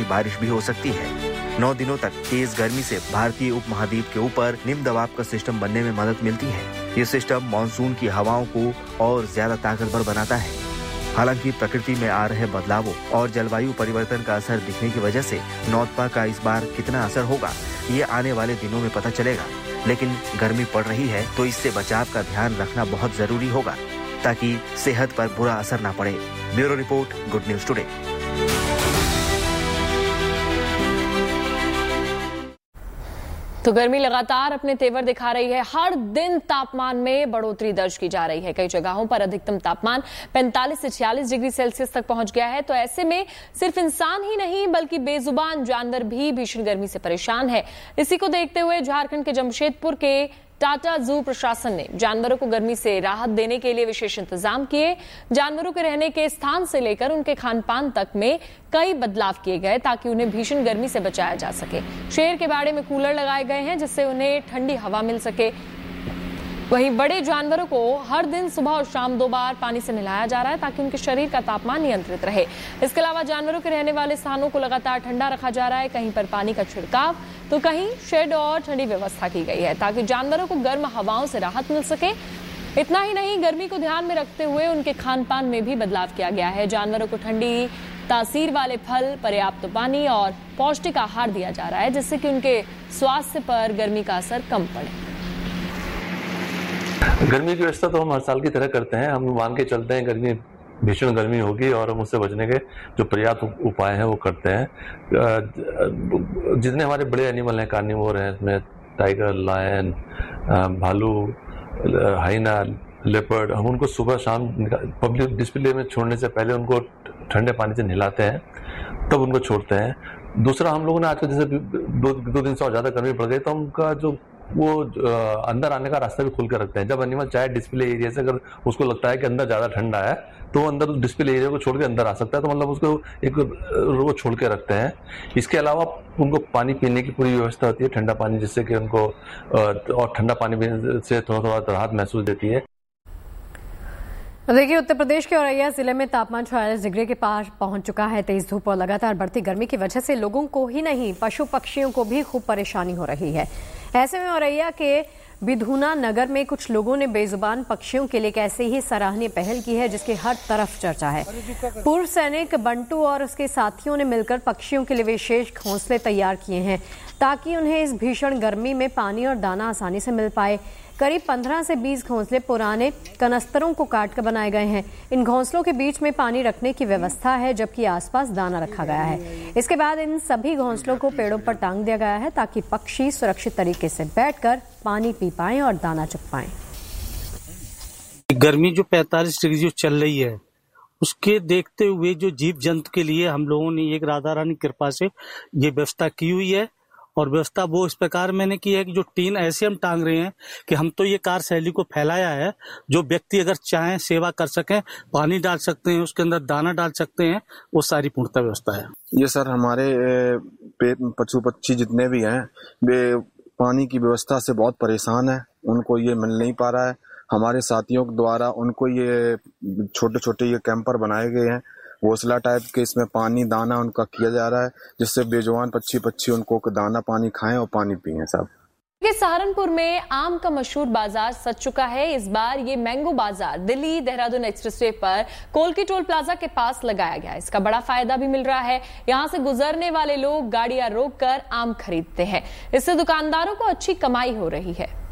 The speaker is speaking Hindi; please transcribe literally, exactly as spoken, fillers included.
बारिश भी हो सकती है। नौ दिनों तक तेज गर्मी से भारतीय उपमहाद्वीप के ऊपर निम्न दबाव का सिस्टम बनने में मदद मिलती है। ये सिस्टम मानसून की हवाओं को और ज्यादा ताकतवर बनाता है। हालांकि प्रकृति में आ रहे बदलावों और जलवायु परिवर्तन का असर दिखने की वजह से नौतपा का इस बार कितना असर होगा, ये आने वाले दिनों में पता चलेगा। लेकिन गर्मी पड़ रही है तो इससे बचाव का ध्यान रखना बहुत जरूरी होगा ताकि सेहत पर बुरा असर न पड़े। Bureau report, good news today. तो गर्मी लगातार अपने तेवर दिखा रही है। हर दिन तापमान में बढ़ोतरी दर्ज की जा रही है। कई जगहों पर अधिकतम तापमान पैंतालीस से छियालीस डिग्री सेल्सियस तक पहुंच गया है। तो ऐसे में सिर्फ इंसान ही नहीं बल्कि बेजुबान जानवर भी भीषण गर्मी से परेशान है। इसी को देखते हुए झारखंड के जमशेदपुर के टाटा जू प्रशासन ने जानवरों को गर्मी से राहत देने के लिए विशेष इंतजाम किए। जानवरों के रहने के स्थान से लेकर उनके खान पान तक में कई बदलाव किए गए ताकि उन्हें भीषण गर्मी से बचाया जा सके। शेर के बाड़े में कूलर लगाए गए हैं जिससे उन्हें ठंडी हवा मिल सके। वहीं बड़े जानवरों को हर दिन सुबह और शाम दो बार पानी से नहलाया जा रहा है ताकि उनके शरीर का तापमान नियंत्रित रहे। इसके अलावा जानवरों के रहने वाले स्थानों को लगातार ठंडा रखा जा रहा है। कहीं पर पानी का छिड़काव तो कहीं शेड और ठंडी व्यवस्था की गई है ताकि जानवरों को गर्म हवाओं से राहत मिल सके। इतना ही नहीं, गर्मी को ध्यान में रखते हुए उनके खान पान में भी बदलाव किया गया है। जानवरों को ठंडी तासीर वाले फल, पर्याप्त पानी और पौष्टिक आहार दिया जा रहा है जिससे कि उनके स्वास्थ्य पर गर्मी का असर कम पड़े। गर्मी की व्यवस्था तो हम हर साल की तरह करते हैं। हम मान के चलते हैं गर्मी भीषण गर्मी होगी और हम उससे बचने के जो पर्याप्त उपाय हैं वो करते हैं। जितने हमारे बड़े एनिमल हैं, कार्निवोर हैं, इसमें टाइगर, लायन, भालू, हाइना, लेपर्ड, हम उनको सुबह शाम पब्लिक डिस्प्ले में छोड़ने से पहले उनको ठंडे पानी से नहलाते हैं, तब उनको छोड़ते हैं। दूसरा, हम लोगों ने आजकल जैसे दो दो दिन से और ज्यादा गर्मी पड़ गई तो उनका जो वो अंदर आने का रास्ता भी खुल कर रखते हैं। जब एनिमल चाहे डिस्प्ले एरिया से अगर उसको लगता है कि अंदर ज्यादा ठंडा है तो वो अंदर डिस्प्ले एरिया को छोड़ के अंदर आ सकता है, तो मतलब उसको एक वो छोड़ के रखते हैं। इसके अलावा उनको पानी पीने की पूरी व्यवस्था होती है, ठंडा पानी, जिससे कि उनको और ठंडा पानी से थोड़ा थोड़ा राहत महसूस देती है। देखिए, उत्तर प्रदेश के औरैया जिले में तापमान छियालीस डिग्री के पार पहुंच चुका है। तेज धूप और लगातार बढ़ती गर्मी की वजह से लोगों को ही नहीं पशु पक्षियों को भी खूब परेशानी हो रही है। ऐसे में औरैया के बिधुना नगर में कुछ लोगों ने बेजुबान पक्षियों के लिए एक ऐसे ही सराहनीय पहल की है जिसकी हर तरफ चर्चा है। पूर्व सैनिक बंटू और उसके साथियों ने मिलकर पक्षियों के लिए विशेष घोंसले तैयार किए हैं ताकि उन्हें इस भीषण गर्मी में पानी और दाना आसानी से मिल पाए। करीब पंद्रह से बीस घोंसले पुराने कनस्तरों को काट कर बनाए गए हैं। इन घोंसलों के बीच में पानी रखने की व्यवस्था है जबकि आसपास दाना रखा गया है। इसके बाद इन सभी घोंसलों को पेड़ों पर टांग दिया गया है ताकि पक्षी सुरक्षित तरीके से बैठकर पानी पी पाएं और दाना चुग पाएं। गर्मी जो पैंतालीस डिग्री जो चल रही है उसके देखते हुए जो जीव जंतु के लिए हम लोगों ने एक राधा रानी कृपा से ये व्यवस्था की हुई है। और व्यवस्था वो इस प्रकार मैंने की है कि जो टीन ऐसे हम टांग रहे हैं कि हम तो ये कार्यशैली को फैलाया है, जो व्यक्ति अगर चाहें सेवा कर सकें, पानी डाल सकते हैं, उसके अंदर दाना डाल सकते हैं, वो सारी पूर्णतः व्यवस्था है। ये सर हमारे पशु पक्षी जितने भी हैं वे पानी की व्यवस्था से बहुत परेशान है, उनको ये मिल नहीं पा रहा है। हमारे साथियों द्वारा उनको ये छोटे छोटे ये कैंपर बनाए गए हैं, घोंसला टाइप के, इसमें पानी दाना उनका किया जा रहा है जिससे बेजुबान पक्षी पक्षी उनको दाना पानी खाएं और पानी पिएं। सब सहारनपुर में आम का मशहूर बाजार सज चुका है। इस बार ये मैंगो बाजार दिल्ली देहरादून एक्सप्रेसवे पर कोलकी टोल प्लाजा के पास लगाया गया। इसका बड़ा फायदा भी मिल रहा है। यहाँ से गुजरने वाले लोग गाड़ियां रोककर आम खरीदते हैं। इससे दुकानदारों को अच्छी कमाई हो रही है।